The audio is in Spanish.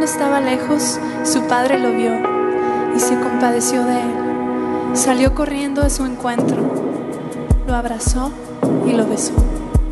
estaba lejos, su padre lo vio y se compadeció de él. Salió corriendo a su encuentro, lo abrazó y lo besó.